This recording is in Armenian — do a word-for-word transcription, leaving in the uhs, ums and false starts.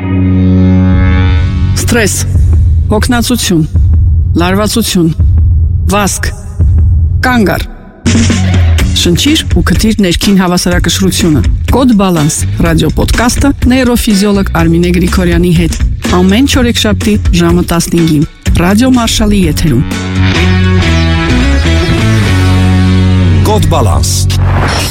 Ստրես, հոգնածություն, լարվածություն, վազք, կանգ առ։ Շնչիր ու քթիր ներքին հավասարակշռությունը։ Կոդ Բալանս ռադիոպոդքասթը նեյրոֆիզիոլոգ Արմինե Գրիգորյանի հետ։ Ամեն չորեքշաբթի ժամը տասնհինգին Ռադիո Մարշալի եթերում։ Կոդ Բալանս